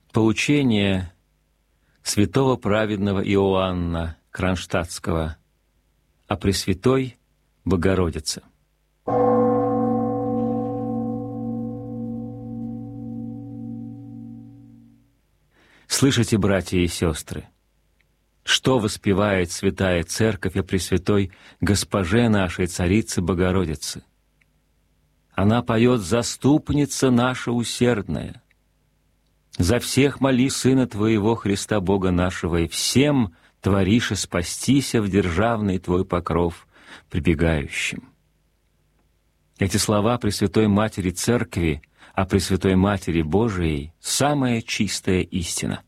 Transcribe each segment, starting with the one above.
Поучение святого праведного Иоанна Кронштадтского о Пресвятой Богородице. Слышите, братья и сестры, что воспевает Святая Церковь о Пресвятой Госпоже нашей Царице Богородице? Она поет: «Заступница наша усердная, за всех моли Сына Твоего, Христа Бога нашего, и всем творише спастися в державный Твой покров прибегающим». Эти слова Пресвятой Матери Церкви о Пресвятой Матери Божией — самая чистая истина.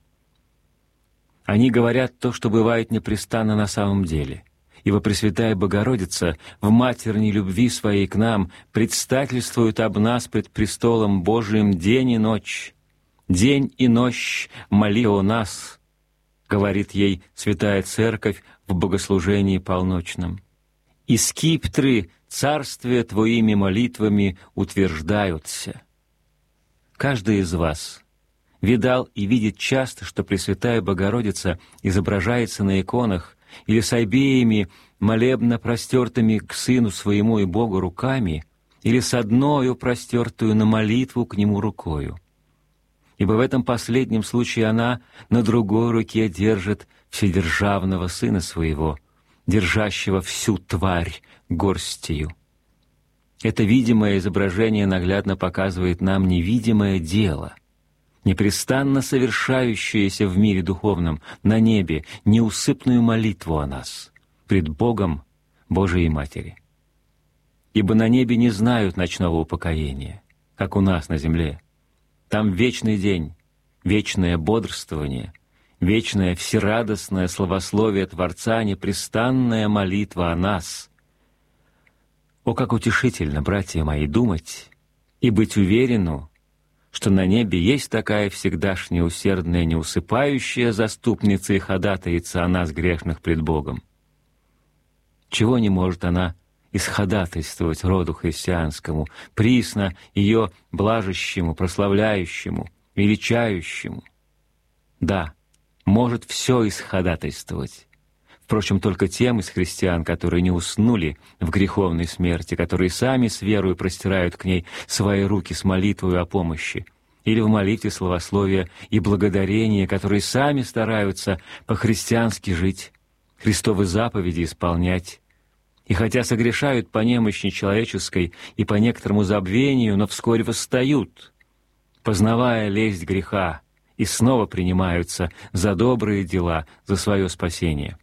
Они говорят то, что бывает непрестанно на самом деле, ибо Пресвятая Богородица в матерней любви своей к нам предстательствует об нас пред престолом Божиим день и ночь. «День и ночь моли о нас», — говорит ей Святая Церковь в богослужении полночном. «И скиптры царствия Твоими молитвами утверждаются». Каждый из вас видал и видит часто, что Пресвятая Богородица изображается на иконах или с обеими молебно простертыми к Сыну Своему и Богу руками, или с одною простертую на молитву к Нему рукою. Ибо в этом последнем случае она на другой руке держит вседержавного Сына Своего, держащего всю тварь горстью. Это видимое изображение наглядно показывает нам невидимое дело, непрестанно совершающееся в мире духовном, на небе, неусыпную молитву о нас, пред Богом Божией Матери. Ибо на небе не знают ночного упокоения, как у нас на земле. Там вечный день, вечное бодрствование, вечное всерадостное славословие Творца, непрестанная молитва о нас. О, как утешительно, братья мои, думать и быть уверену, что на небе есть такая всегдашняя усердная, неусыпающая заступница и ходатайца о нас, грешных, пред Богом. Чего не может она исходатайствовать роду христианскому, присно ее блажащему, прославляющему, величающему? Да, может все исходатайствовать. Впрочем, только тем из христиан, которые не уснули в греховной смерти, которые сами с верою простирают к ней свои руки с молитвой о помощи, или в молитве славословия и благодарения, которые сами стараются по-христиански жить, Христовы заповеди исполнять, и хотя согрешают по немощи человеческой и по некоторому забвению, но вскоре восстают, познавая лесть греха, и снова принимаются за добрые дела, за свое спасение.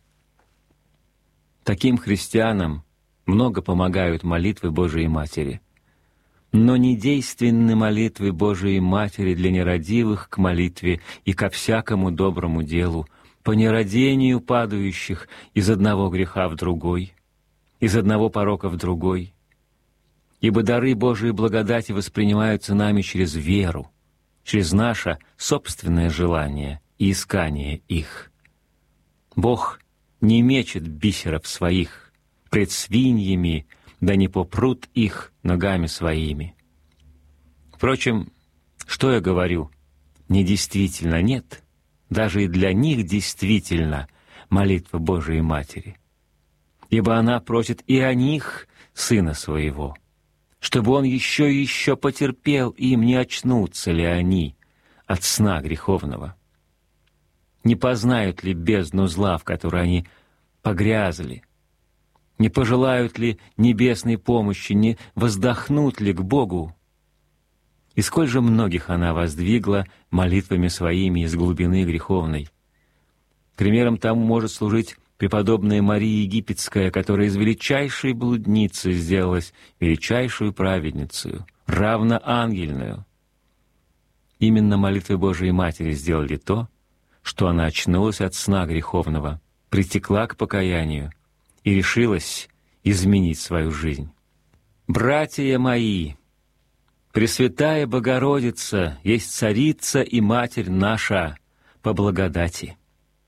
Таким христианам много помогают молитвы Божией Матери. Но недейственны молитвы Божией Матери для нерадивых к молитве и ко всякому доброму делу, по нерадению падающих из одного греха в другой, из одного порока в другой. Ибо дары Божией благодати воспринимаются нами через веру, через наше собственное желание и искание их. Бог не мечет бисеров своих пред свиньями, да не попрут их ногами своими. Впрочем, что я говорю? Недействительно нет, даже и для них действительно молитва Божией Матери. Ибо она просит и о них Сына Своего, чтобы Он еще и еще потерпел им, не очнутся ли они от сна греховного. Не познают ли бездну зла, в которой они погрязли? Не пожелают ли небесной помощи, не воздохнут ли к Богу? И сколь же многих она воздвигла молитвами своими из глубины греховной. Примером тому может служить преподобная Мария Египетская, которая из величайшей блудницы сделалась величайшую праведницею, равноангельную. Именно молитвы Божией Матери сделали то, что она очнулась от сна греховного, притекла к покаянию и решилась изменить свою жизнь. «Братья мои, Пресвятая Богородица есть Царица и Матерь наша по благодати.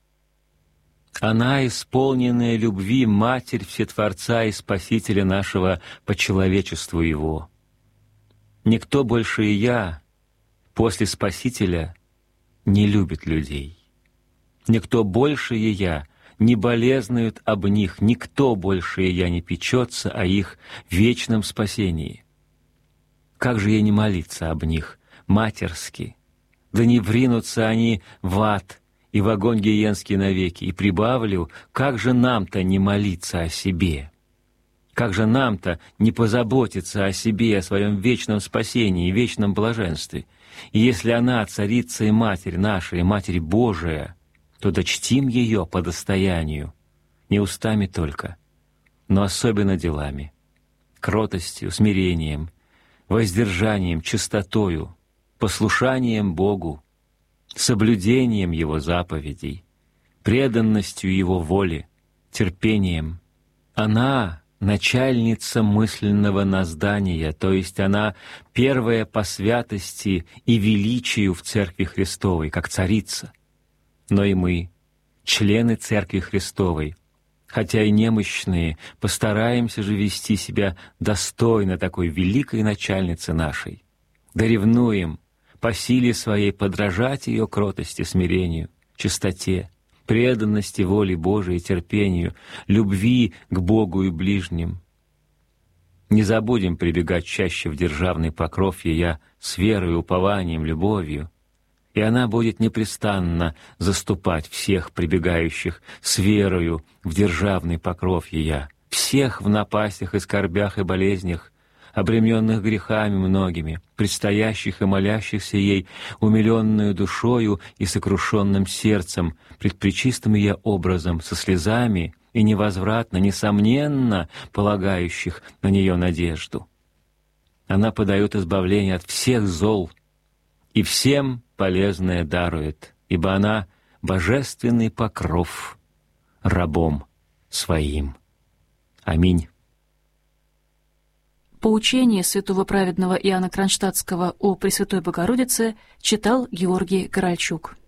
Она, исполненная любви, Матерь Всетворца и Спасителя нашего по человечеству Его. Никто больше и я, после Спасителя, не любит людей. Никто больше ея не болезнует об них, никто больше ея не печется о их вечном спасении. Как же ей не молиться об них матерски? Да не вринутся они в ад и в огонь гиенский навеки. И прибавлю, как же нам-то не молиться о себе? Как же нам-то не позаботиться о себе, о своем вечном спасении и вечном блаженстве? И если она, Царица и Матерь наша, и Матерь Божия, то дочтим ее по достоянию, не устами только, но особенно делами, кротостью, смирением, воздержанием, чистотою, послушанием Богу, соблюдением Его заповедей, преданностью Его воле, терпением. Она — начальница мысленного наздания, то есть она первая по святости и величию в Церкви Христовой, как царица. Но и мы, члены Церкви Христовой, хотя и немощные, постараемся же вести себя достойно такой великой начальницы нашей. Да ревнуем по силе своей подражать ее кротости, смирению, чистоте, преданности воле Божией, терпению, любви к Богу и ближним. Не забудем прибегать чаще в державный покров ея с верой, упованием, любовью, и она будет непрестанно заступать всех прибегающих с верою в державный покров ея, всех в напастях и скорбях и болезнях, обремененных грехами многими, предстоящих и молящихся ей, умиленную душою и сокрушенным сердцем, пред пречистым ее образом, со слезами и невозвратно, несомненно, полагающих на нее надежду. Она подает избавление от всех зол и всем полезное дарует, ибо она — божественный покров рабом своим. Аминь. Поучение святого праведного Иоанна Кронштадтского о Пресвятой Богородице читал Георгий Корольчук.